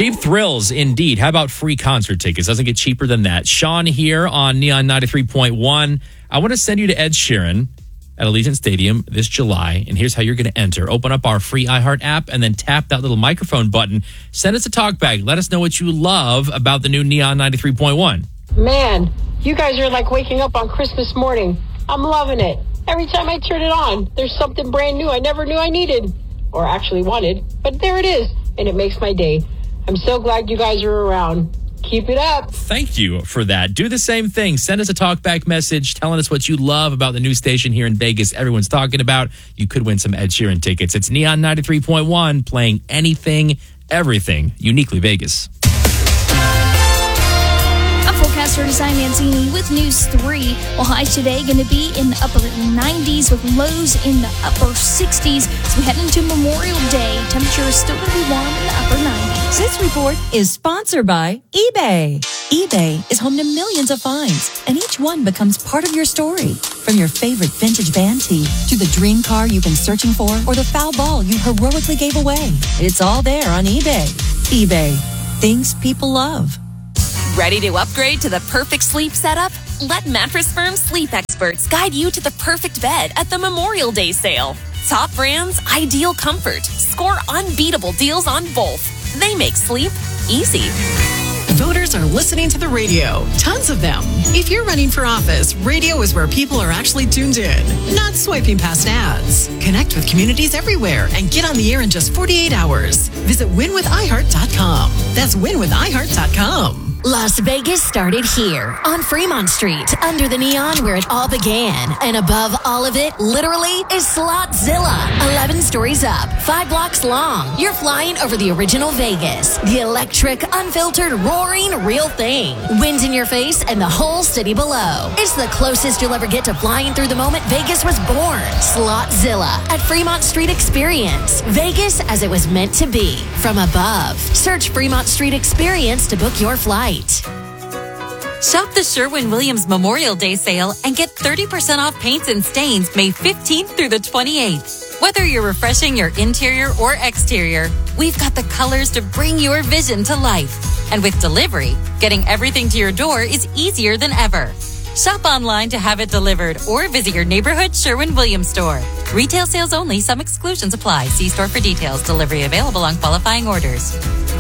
Cheap thrills, indeed. How about free concert tickets? Doesn't get cheaper than that. Sean here on Neon 93.1. I want to send you to Ed Sheeran at Allegiant Stadium this July, and here's how you're going to enter. Open up our free iHeart app and then tap that little microphone button. Send us a talk bag. Let us know what you love about the new Neon 93.1. Man, you guys are like waking up on Christmas morning. I'm loving it. Every time I turn it on, there's something brand new I never knew I needed, or actually wanted, but there it is, and it makes my day. I'm so glad you guys are around. Keep it up. Thank you for that. Do the same thing. Send us a talkback message telling us what you love about the new station here in Vegas everyone's talking about. You could win some Ed Sheeran tickets. It's Neon 93.1, playing anything, everything, uniquely Vegas. Forecaster design Mancini with News 3. Well, highs today going to be in the upper 90s with lows in the upper 60s as we head into Memorial Day. Temperature is still going to be warm in the upper 90s. This report is sponsored by eBay. eBay is home to millions of finds, and each one becomes part of your story. From your favorite vintage van tee to the dream car you've been searching for or the foul ball you heroically gave away. It's all there on eBay. eBay. Things people love. Ready to upgrade to the perfect sleep setup? Let Mattress Firm sleep experts guide you to the perfect bed at the Memorial Day sale. Top brands, ideal comfort. Score unbeatable deals on both. They make sleep easy. Voters are listening to the radio. Tons of them. If you're running for office, radio is where people are actually tuned in, not swiping past ads. Connect with communities everywhere and get on the air in just 48 hours. Visit winwithiheart.com. That's winwithiheart.com. Las Vegas started here on Fremont Street, under the neon where it all began. And above all of it, literally, is Slotzilla. 11 stories up, 5 blocks long. You're flying over the original Vegas. The electric, unfiltered, roaring, real thing. Wind in your face and the whole city below. It's the closest you'll ever get to flying through the moment Vegas was born. Slotzilla at Fremont Street Experience. Vegas as it was meant to be. From above. Search Fremont Street Experience to book your flight. Shop the Sherwin-Williams Memorial Day sale and get 30% off paints and stains May 15th through the 28th. Whether you're refreshing your interior or exterior, we've got the colors to bring your vision to life. And with delivery, getting everything to your door is easier than ever. Shop online to have it delivered or visit your neighborhood Sherwin-Williams store. Retail sales only. Some exclusions apply. See store for details. Delivery available on qualifying orders.